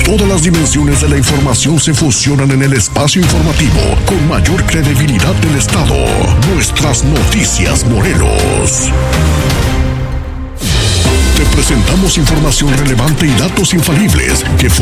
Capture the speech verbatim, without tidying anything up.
Todas las dimensiones de la información se fusionan en el espacio informativo con mayor credibilidad del Estado. Nuestras Noticias Morelos. Te presentamos información relevante y datos infalibles que